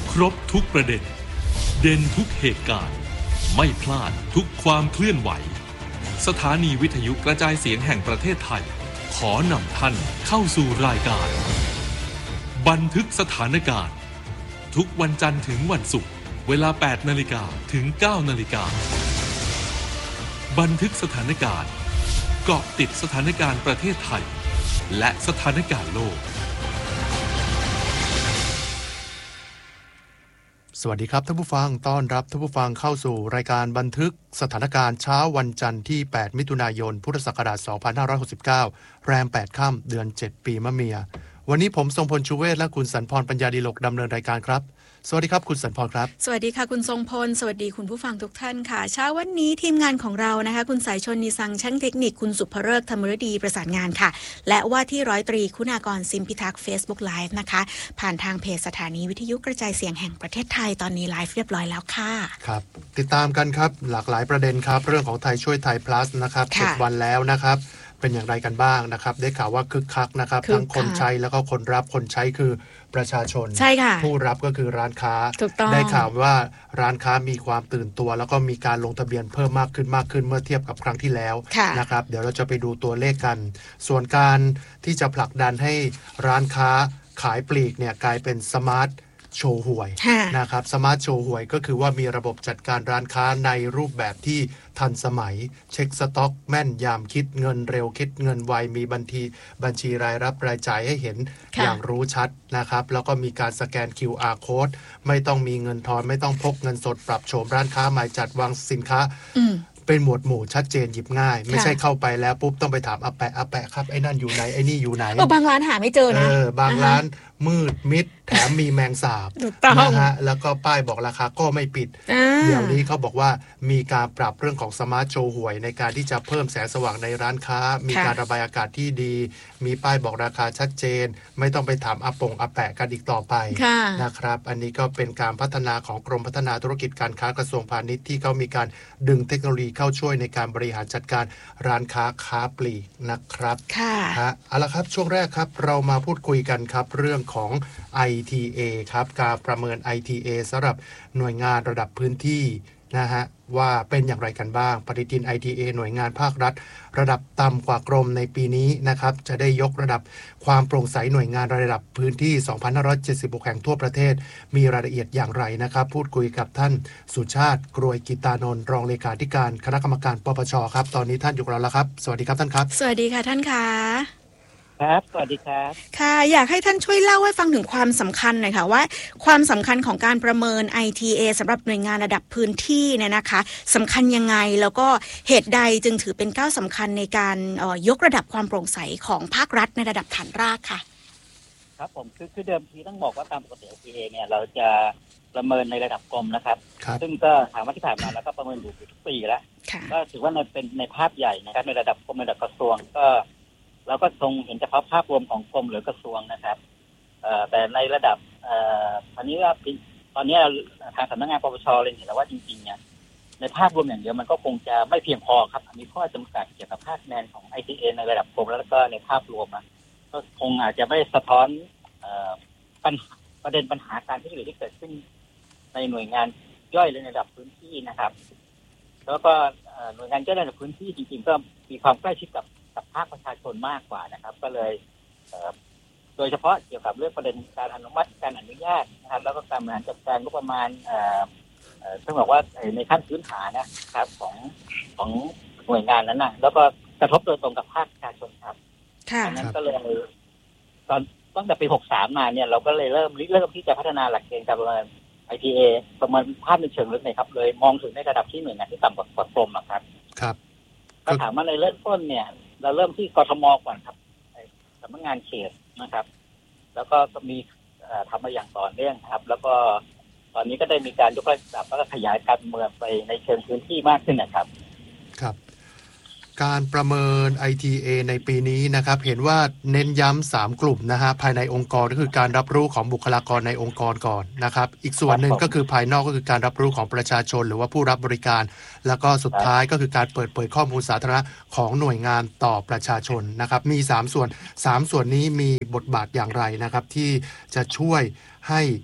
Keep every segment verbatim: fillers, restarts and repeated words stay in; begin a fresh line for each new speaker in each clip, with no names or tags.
ครบทุกประเด็นเด่นทุกเหตุการณ์ไม่พลาดทุกความเคลื่อนไหวสถานีวิทยุกระจายเสียงแห่งประเทศไทยขอนำท่านเข้าสู่รายการบันทึกสถานการณ์ทุกวันจันทร์ถึงวันศุกร์เวลา แปดนาฬิกา ถึง เก้านาฬิกา บันทึกสถานการณ์เกาะติดสถานการณ์ประเทศไทยและสถานการณ์โลก
สวัสดีครับท่านผู้ฟังต้อนรับท่านผู้ฟังเข้าสู่รายการบันทึกสถานการณ์เช้าวันจันทร์ที่แปดมิถุนายนพุทธศักราชสองพันห้าร้อยหกสิบเก้าแรมแปดค่ำเดือนเจ็ดปีมะเมียวันนี้ผมทรงพลชูเวศและคุณสันพรปัญญาดีโลกดำเนินรายการครับสวัสดีครับคุณสันพรครับ
สวัสดีค่ะคุณทรงพลสวัสดีคุณผู้ฟังทุกท่านค่ะเช้าวันนี้ทีมงานของเรานะคะคุณสายชนนิสังช่างเทคนิคคุณสุภเริกธรรมฤดีประสานงานค่ะและว่าที่ร้อยตรีคุณากรซิมพิทักษ์ Facebook Live นะคะผ่านทางเพจสถานีวิทยุกระจายเสียงแห่งประเทศไทยตอนนี้ไลฟ์เรียบร้อยแล้วค่ะ
ครับติดตามกันครับหลากหลายประเด็นครับเรื่องของไทยช่วยไทย plus นะครับเจ็ดวันแล้วนะครับเป็นอย่างไรกันบ้างนะครับได้ข่าวว่าคึกคักนะครับทั้งคนใช้แล้วก็คนรับคนใช้คือประชาชน
ใช่ค่ะ
ผู้รับก็คือร้านค้าได้ข่าวว่าร้านค้ามีความตื่นตัวแล้วก็มีการลงทะเบียนเพิ่มมากขึ้นมากขึ้นเมื่อเทียบกับครั้งที่แล้วนะครับเดี๋ยวเราจะไปดูตัวเลขกันส่วนการที่จะผลักดันให้ร้านค้าขายปลีกเนี่ยกลายเป็นสมาร์ทโชว์หวยนะครับสมาร์ทโชว์หวยก็คือว่ามีระบบจัดการร้านค้าในรูปแบบที่ทันสมัยเช็คสต็อกแม่นยำคิดเงินเร็วคิดเงินไวมีบัญชีบัญชีรายรับรายจ่ายให้เห็นอย่างรู้ชัดนะครับแล้วก็มีการสแกน คิว อาร์ Code ไม่ต้องมีเงินทอนไม่ต้องพกเงินสดปรับโฉมร้านค้าใหม่จัดวางสินค้าเป็นหมวดหมู่ชัดเจนหยิบง่ายไม่ใช่เข้าไปแล้วปุ๊บต้องไปถามอาแปะอาแปะครับไอ้นั่นอยู่ไหนไอ้นี่อยู่ไหน
บางร้านหาไม่เจอนะ
เออบางร้านมืดมิดแถมมีแมงสาบนะฮะแล้วก็ป้ายบอกราคาก็ไม่ปิดเดี๋ยวนี้เขาบอกว่ามีการปรับเรื่องของสมาร์ทโชว์หวยในการที่จะเพิ่มแสงสว่างในร้านค้ามีการระบายอากาศที่ดีมีป้ายบอกราคาชัดเจนไม่ต้องไปถามอาปงอาแปะกันอีกต่อไปนะครับอันนี้ก็เป็นการพัฒนาของกรมพัฒนาธุรกิจการค้ากระทรวงพาณิชย์ที่เขามีการดึงเทคโนโลยีเข้าช่วยในการบริหารจัดการร้านค้าค้าปลีกนะครับ
ค่ะ
เอาละครับช่วงแรกครับเรามาพูดคุยกันครับเรื่องของ ไอ ที เอ ครับการประเมิน ไอ ที เอ สำหรับหน่วยงานระดับพื้นที่นะฮะว่าเป็นอย่างไรกันบ้างปฏิทิน ไอ ที เอ หน่วยงานภาครัฐระดับต่ำกว่ากรมในปีนี้นะครับจะได้ยกระดับความโปร่งใสหน่วยงานระดับพื้นที่ สองพันห้าร้อยเจ็ดสิบหก แห่งทั่วประเทศมีรายละเอียดอย่างไรนะครับพูดคุยกับท่านสุชาติกรวยกิตานนท์รองเลขาธิการคณะกรรมการปปชครับตอนนี้ท่านอยู่กับเราแล้วครับสวัสดีครับท่านครับ
สวัสดีค่ะท่านคะ
ครับสวัสดีครับ
ค่ะอยากให้ท่านช่วยเล่าให้ฟังถึงความสำคัญหน่อยค่ะว่าความสำคัญของการประเมิน ไอ ที เอ สำหรับหน่วยงานระดับพื้นที่เนี่ยนะคะสำคัญยังไงแล้วก็เหตุใดจึงถือเป็นก้าวสำคัญในการยกระดับความโปร่งใสของภาครัฐในระดับฐานรากค่ะ
ครับผมคือคือเดิมทีต้องบอกว่าตามปกติ ไอ ที เอ เนี่ยเราจะประเมินในระดับกรมนะครับซึ่งก็ถามว่าที่ผ่านมาแล้วก็ประเมินอยู่ทุกปีแล้วก็ถือว่าในเป็นในภาพใหญ่นะครับในระดับกรมระดับกระทรวงก็เราก็คงเห็นเฉพาะภาพรวมของกรมหรือกระทรวงนะครับแต่ในระดับตอนนี้ว่าตอนนี้ทางสำนักงานปปชเลยเห็นแล้วว่าจริงๆเนี่ยในภาพรวมอย่างเดียวมันก็คงจะไม่เพียงพอครับมีข้อจำกัดเกี่ยวกับค่าคะแนนของ ไอ ที เอ ในระดับกรมแล้วก็ในภาพรวมก็คงอาจจะไม่สะท้อนปัญหาประเด็นปัญหาการที่เหลือที่เกิดขึ้นในหน่วยงานย่อยในระดับพื้นที่นะครับแล้วก็หน่วยงานย่อยในระดับพื้นที่จริงๆก็มีความใกล้ชิดกับกับภาคประชาชนมากกว่านะครับก็เลยโดยเฉพาะเกี่ยวกับเรื่องประเด็นการอนุมัติการอนุญาตนะครับแล้วก็การบริหารจัดการงบประมาณต้องบอกว่าในขั้นพื้นฐานนะครับของของหน่วยงานนั้นนะแล้วก็กระทบโดยตรงกับภาคประชาชนครับดังนั้นก็เลยตอนตั้งแต่ปีหกสามมาเนี่ยเราก็เลยเริ่มเริ่มที่จะพัฒนาหลักเกณฑ์การประเมิน ไอ ที เอ ประเมินภาพในเชิงลึกนะครับเลยมองถึงในระดับที่หน่วยงานที่ต่ำกว่ากรมครับ
ครับ
ก็ถามว่าในเริ่มต้นเนี่ยเราเริ่มที่กทมก่อนครับสำนักงานเขตนะครับแล้วก็มีทำมาอย่างต่อเนื่องครับแล้วก็ตอนนี้ก็ได้มีการยกระดับแล้วก็ขยายการเมืองไปในเชิงพื้นที่มากขึ้นนะครับ
ครับการประเมิน ไอ ที เอ ในปีนี้นะครับเห็นว่าเน้นย้ำสามกลุ่มนะฮะภายในองค์กรก็คือการรับรู้ของบุคลากรในองค์กรก่อนนะครับอีกส่วนหนึ่งก็คือภายนอกก็คือการรับรู้ของประชาชนหรือว่าผู้รับบริการแล้วก็สุดท้ายก็คือการเปิดเผยข้อมูลสาธารณะของหน่วยงานต่อประชาชนนะครับมีสามส่วนสามส่วนนี้มีบทบาทอย่างไรนะครับที่จะช่วยให้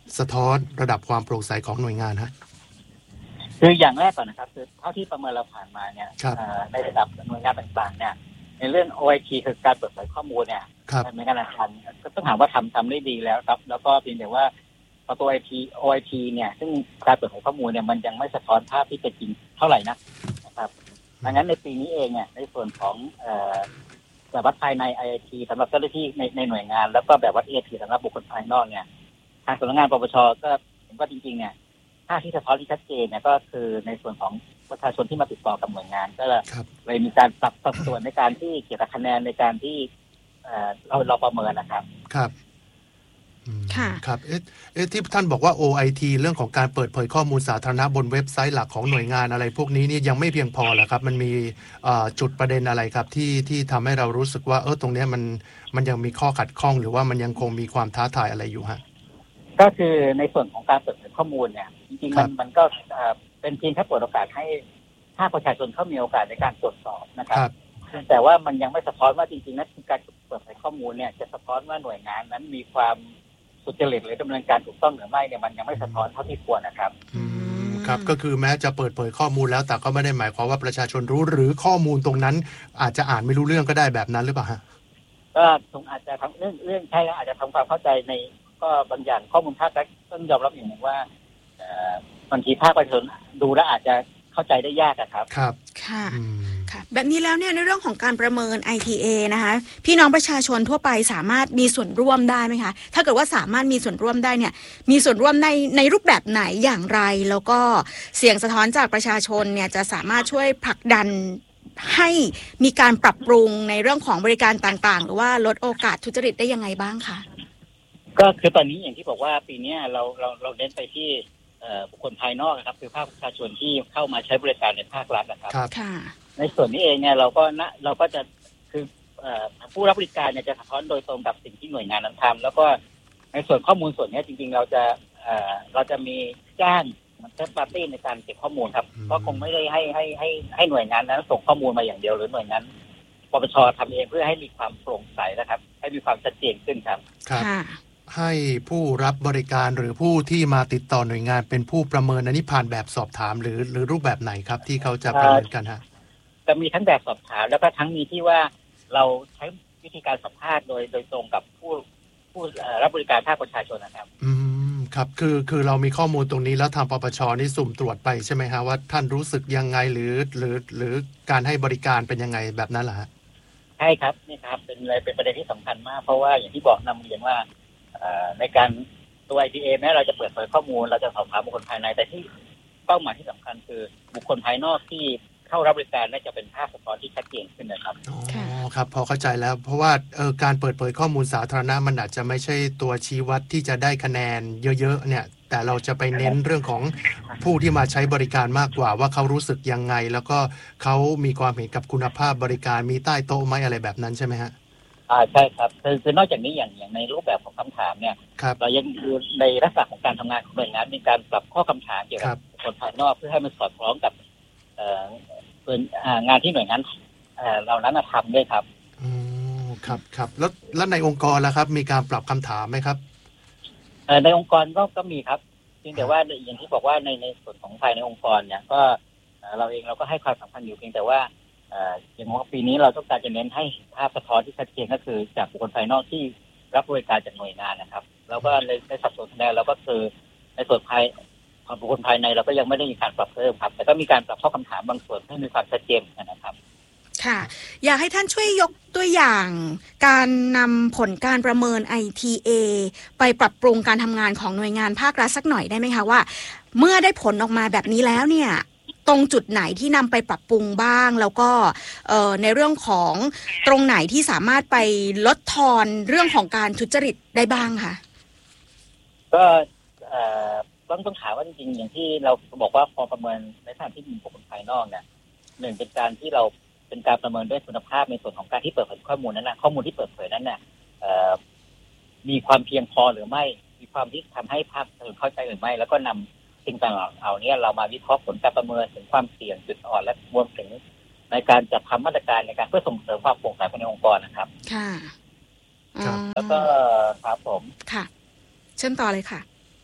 สะท้อนระดับความโปร่งใสของหน่วยงานฮะ
คืออย่างแรกก่อนนะครับคือเท่าที่ประเมินเราผ่านมาเนี่ยในระดับหน่วยงานต่างๆเนี่ยในเรื่อง โอ ไอ ที คือการเปิดเผยข้อมูลเนี่ยในการทำก็ต้องถามว่าทำทำได้ดีแล้วครับแล้วก็เพียงแต่ว่าตัว โอ ไอ ที โอ ไอ ที เนี่ยซึ่งการเปิดเผยข้อมูลเนี่ยมันยังไม่สะท้อนภาพที่เป็นจริงเท่าไหร่นะนะครับดังนั้นในปีนี้เองเนี่ยในส่วนของแบบวัดภายใน ไอ ไอ ที สำหรับเจ้าหน้าที่ในในหน่วยงานแล้วก็แบบวัด เอ ที สำหรับบุคคลภายนอกเนี่ยทางสำนักงานปปชก็เห็นว่าจริงๆเนี่ยถ้าที่สะท้อนที่ชัดเจนเนี่ยก็คือในส่วนของประชาชนที่มาติดต่อกับหน่วยงานก็เลยมีการปรับสัดส่วนในการที่เกี่ยวกับคะแนนในการที่เราเราประเมินนะครับ
ครับค่ะครับเอ๊ะเอ๊ะที่ท่านบอกว่า โอ ไอ ที เรื่องของการเปิดเผยข้อมูลสาธารณะบนเว็บไซต์หลักของหน่วยงานอะไรพวกนี้นี่ยังไม่เพียงพอเหรอครับมันมีจุดประเด็นอะไรครับที่ที่ทำให้เรารู้สึกว่าเออตรงนี้มันมันยังมีข้อขัดข้องหรือว่ามันยังคงมีความท้าทายอะไรอยู่ฮะ
ก็คือในส่วนของการเปิดเผยข้อมูลเนี่ยจริงๆมันมันก็เป็นเพียงแค่เปิดโอกาสให้ถ้าประชาชนเขามีโอกาสในการตรวจสอบนะครับแต่ว่ามันยังไม่สะท้อนว่าจริงๆนั้นการเปิดเผยข้อมูลเนี่ยจะสะท้อนว่าหน่วยงานนั้นมีความสุจริตหรือดำเนินการถูกต้องหรือไม่เนี่ยมันยังไม่สะท้อนเท่าที่ควรนะครับ
อืมครับก็คือแม้จะเปิดเผยข้อมูลแล้วแต่ก็ไม่ได้หมายความว่าประชาชนรู้หรือข้อมูลตรงนั้นอาจจะอ่านไม่รู้เรื่องก็ได้แบบนั้นหรือเปล่าฮะ
ก็ตรงอาจจะทำเรื่องเรื่องใช่อาจจะทำความเข้าใจในก็บางอย่างข้อมูลภาครัฐต้องยอมรับอย่างหนึ่งว่าบางทีภาคประชาชนดูแล้วอาจจะเข้าใจได้ยากครับ
ครับ
ค่ะค่ะแบบนี้แล้วเนี่ยในเรื่องของการประเมิน ไอ ที เอ นะคะพี่น้องประชาชนทั่วไปสามารถมีส่วนร่วมได้ไหมคะถ้าเกิดว่าสามารถมีส่วนร่วมได้เนี่ยมีส่วนร่วมในในรูปแบบไหนอย่างไรแล้วก็เสียงสะท้อนจากประชาชนเนี่ยจะสามารถช่วยผลักดันให้มีการปรับปรุงในเรื่องของบริการต่างๆหรือว่าลดโอกาสทุจริตได้ยังไงบ้างคะ
ก็คือตอนนี้อย่างที่บอกว่าปีนี้เราเราเราเน้นไปที่บุคคลภายนอกนะครับคือภาคประชาชนที่เข้ามาใช้บริการในภาครัฐนะครับในส่วนนี้เองเนี่ยเราก็นะเราก็จะคือผู้รับบริการเนี่ยจะสะท้อนโดยตรงกับสิ่งที่หน่วยงานนั้นทำแล้วก็ในส่วนข้อมูลส่วนนี้จริงๆเราจะเราจะมีจ้างเทสปาร์ตี้ในการเก็บข้อมูลครับก็คงไม่ได้ให้ให้ให้ให้หน่วยงานนั้นส่งข้อมูลมาอย่างเดียวหรือหน่วยงานปปชทำเองเพื่อให้มีความโปร่งใสนะครับให้มีความชัดเจนขึ้นครับ
ครับให้ผู้รับบริการหรือผู้ที่มาติดต่อหน่วยงานเป็นผู้ประเมินอันนี้ผ่านแบบสอบถามหรือหรือรูปแบบไหนครับที่เขาจะประเมินกันฮะ
จะมีทั้งแบบสอบถามแล้วก็ทั้งมีที่ว่าเราใช้วิธีการสัมภาษณ์โดยโดยตรงกับผู้ผู้รับบริการภาคประชาชนนะครับ
อืมครับคือคือเรามีข้อมูลตรงนี้แล้วทางปปชนี่สุ่มตรวจไปใช่ไหมฮะว่าท่านรู้สึกยังไงหรือหรือหรือการให้บริการเป็นยังไงแบบนั้นเหรอฮะ
ใช่ครับนี่ครับเป็นอะไรเป็นประเด็นที่สำคัญมากเพราะว่าอย่างที่บอกนำเรียนว่าในการตัว ไอ ที เอ แม้เราจะเปิดเผยข้อมูลเราจะสอบถามบุคคลภายในแต่ที่เป้าหมายที่สำคัญคือบุคคลภายนอกที่เข้ารับบริการน่าจะเป็นภาพสะท้อนที่ชัดเจนขึ้นนะครับ
อ๋อครับพอเข้าใจแล้วเพราะว่าเออการเปิดเผยข้อมูลสาธารณะมันอาจจะไม่ใช่ตัวชี้วัดที่จะได้คะแนนเยอะๆเนี่ยแต่เราจะไปเน้นเรื่องของผู้ที่มาใช้บริการมากกว่าว่าเขารู้สึกยังไงแล้วก็เขามีความเห็นกับคุณภาพบริการมีใต้โต๊ะไหมอะไรแบบนั้นใช่ไหมฮะ
อ่าใช่ครับคือคือนอกจากนี้อย่างอย่างในรูปแบบของคำถามเนี่ยเรายังดูในลักษณะของการทำงานของหน่วยงานมีการปรับข้อคำถามเกี่ยวกับคนภายนอกเพื่อให้มันสอดคล้องกับเอ่องานที่หน่วยงานเรานั้นทำด้วยครับ
อืมครับครับแล้วแล้วในองค์กรล่ะครับมีการปรับคำถามไหมครับ
เอ่อในองค์กรก็ก็มีครับเพียงแต่ว่าอย่างที่บอกว่าในในส่วนของภายในองค์กรเนี่ยก็เราเองเราก็ให้ความสำคัญอยู่เพียงแต่ว่าอย่างว่าปีนี้เราต้องการจะเน้นให้ภาพสะท้อนที่ชัดเจนก็คือจากบุคคลภายนอกที่รับบริการจากหน่วยงานนะครับแล้วก็ในในสัดส่วนคะแนนเราก็คือในส่วนภายของบุคคลภายในเราก็ยังไม่ได้มีการปรับเพิ่มครับแต่ก็มีการปรับข้อคำถามบางส่วนให้มีความชัดเจนนะครับ
ค่ะอยากให้ท่านช่วยยกตัวอย่างการนำผลการประเมิน ไอ ที เอ ไปปรับปรุงการทำงานของหน่วยงานภาครัฐสักหน่อยได้ไหมคะว่าเมื่อได้ผลออกมาแบบนี้แล้วเนี่ยตรงจุดไหนที่นำไปปรับปรุงบ้างแล้วก็ในเรื่องของตรงไหนที่สามารถไปลดทอนเรื่องของการทุจริตได้บ้างคะ
ก็ต้องต้องถามว่าจริงๆอย่างที่เราบอกว่าพอประเมินในทางที่มีบุคคลภายนอกเนี่ยหนึ่งเป็นการที่เราเป็นการประเมินด้วยคุณภาพในส่วนของการที่เปิดเผยข้อมูลนั้นนะข้อมูลที่เปิดเผยนั้นเนี่ยมีความเพียงพอหรือไม่มีความที่ทำให้ภาคประชาชนเข้าใจหรือไม่แล้วก็นำสิ่งต่างๆเอาเนี่ยเรามาวิเคราะห์ผลการประเมินถึงความเสี่ยงจุดอ่อนและรวมถึงในการจัดทำมาตรการในการเพื่อส่งเสริมความโปร่งใสภายในองค์กรนะครับ
ค่ะ
แล้วก็ครับผม
ค่ะเชิญต่อเลยค่ะ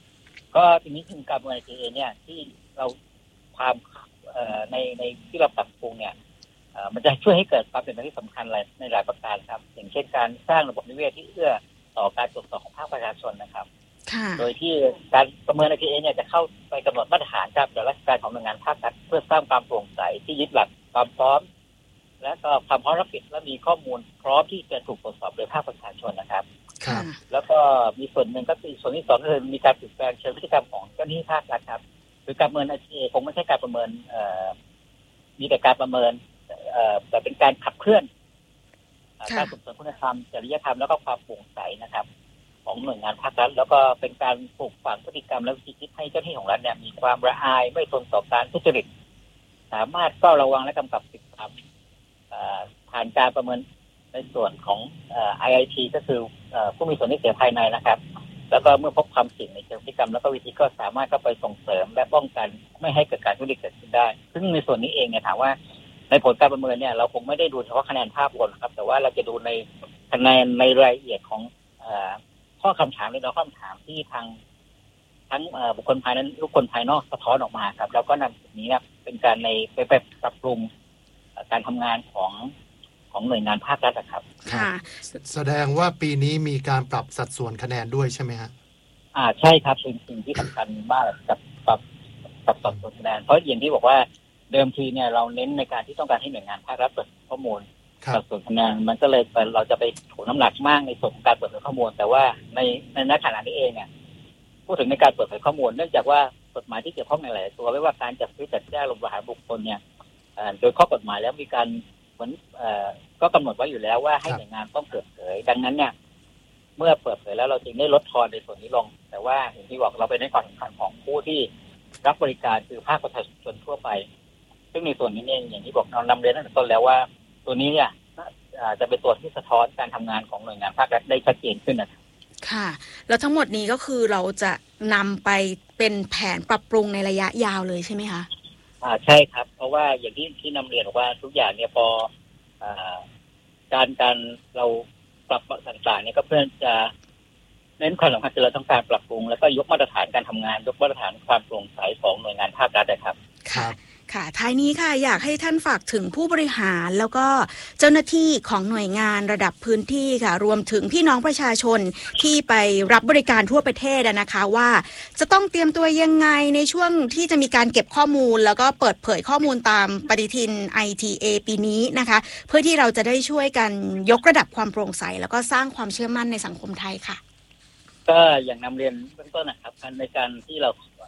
ก็ทีนี้ถึงการประเมิน ไอ ที เอ เนี่ยที่เราความในในที่เราปรับปรุงเนี่ยมันจะช่วยให้เกิดความเป็นไปที่สำคัญหลายในหลายประการครับอย่างเช่นการสร้างระบบนิเวศที่เอื้อต่อการตรวจสอบของภาคประชาชนนะครับโดยที่การประเมิน ไอ ที เอ เนี่ยจะเข้าไปกำหนดมาตรฐานครับจากราชการของหน่วยงานภาครัฐเพื่อสร้างความโปร่งใสที่ยึดหลักความพร้อมและก็ความพร้อมรับผิดและมีข้อมูลพร้อมที่จะถูกตรวจสอบโดยภาคประชาชนนะครับแล้วก็มีส่วนหนึ่งก็คือส่วนที่สองก็คือมีการเปลี่ยนแปลงเชิงพฤติกรรมของเจ้าหน้าที่ภาครัฐครับคือการประเมิน ไอ ที เอ คงไม่ใช่การประเมินมีแต่การประเมินแต่เป็นการขับเคลื่อนการส่งเสริมคุณธรรมจริยธรรมแล้วก็ความโปร่งใสนะครับของหน่วยงานภาครัฐแล้วก็เป็นการปลูกฝังพฤติกรรมและวิธีคิดให้เจ้าหน้าที่ของรัฐเนี่ยมีความละอายไม่ทนต่อการทุจริตสามารถเฝ้าระวังและกำกับติดตามผ่านการประเมินในส่วนของ ไอ ไอ ที ก็คือผู้มีส่วนได้เสียภายในนะครับแล้วก็เมื่อพบความเสี่ยงในเชิงพฤติกรรมแล้วก็วิธีก็สามารถเข้าไปส่งเสริมและป้องกันไม่ให้เกิดการทุจริตเกิดขึ้นได้ซึ่งในส่วนนี้เองเนี่ยถามว่าในผลการประเมินเนี่ยเราคงไม่ได้ดูเฉพาะคะแนนภาพรวมครับแต่ว่าเราจะดูในคะแนนในรายละเอียดของข้อคำถามหรือข้อคำถามที่ทางทั้งบุคคลภายในบุคคลภายนอกสะท้อนออกมาครับแล้วก็นำสิ่งนี้ครับเป็นการในไปปรับปรุงการทำงานของของหน่วยงานภาครัฐครับ
ค่ะแสดงว่าปีนี้มีการปรับสัดส่วนคะแนนด้วยใช่ไหมฮะ
อ่าใช่ครับเป็นสิ่งที่สำคัญมากกับปรับปรับสัดส่วนคะแนนเพราะอย่างที่บอกว่าเดิมทีเนี่ยเราเน้นในการที่ต้องการให้หน่วยงานภาครัฐเปิดข้อมูลสัดส่วนคะแนนมันก็เลยเราจะไปถูน้ำหนักมากในส่วนของการเปิดเผยข้อมูลแต่ว่าในในณขณะนี้เองเนี่ยพูดถึงในการเปิดเผยข้อมูลเนื่องจากว่ากฎหมายที่เกี่ยวข้องในหลายตัวไม่ว่าการจัดซื้อจัดจ้างลงประหารบุคคลเนี่ยโดยข้อกฎหมายแล้วมีการเหมือนก็กำหนดไว้อยู่แล้วว่าให้หน่วยงานต้องเปิดเผยดังนั้นเนี่ยเมื่อเปิดเผยแล้วเราจึงได้ลดทอนในส่วนนี้ลงแต่ว่าอย่างที่บอกเราไปในความสำคัญของผู้ที่รับบริการคือภาคประชาชนทั่วไปซึ่งในส่วนนี้เนี่ยอย่างที่บอกเรานำเรียนตั้งแต่ต้นแล้วว่าตัวนี้เนี่ยจะเป็นตัวที่สะท้อนการทำงานของหน่วยงานภาครัฐได้ชัดเจนขึ้นนะครับ
ค่ะแล้วทั้งหมดนี้ก็คือเราจะนำไปเป็นแผนปรับปรุงในระยะยาวเลยใช่ไหมคะ
อ่าใช่ครับเพราะว่าอย่างที่ที่นำเรียนว่าทุกอย่างเนี่ยพออ่าการการเราปรับต่างๆเนี่ยก็เพื่อจะเน้นความสำคัญคือเราต้องการปรับปรุงแล้วก็ยกมาตรฐานการทำงานยกมาตรฐานความโปร่งใสของหน่วยงานภาครัฐนะครับ
ครับค่ะท้ายนี้ค่ะอยากให้ท่านฝากถึงผู้บริหารแล้วก็เจ้าหน้าที่ของหน่วยงานระดับพื้นที่ค่ะรวมถึงพี่น้องประชาชนที่ไปรับบริการทั่วประเทศนะคะว่าจะต้องเตรียมตัวยังไงในช่วงที่จะมีการเก็บข้อมูลแล้วก็เปิดเผยข้อมูลตามปฏิทิน ไอ ที เอ ปีนี้นะคะเพื่อที่เราจะได้ช่วยกันยกระดับความโปร่งใสแล้วก็สร้างความเชื่อมั่นในสังคมไทยค่ะ
ก็อย่างนำเรียนเบื้องต้นนะครับในการที่เรา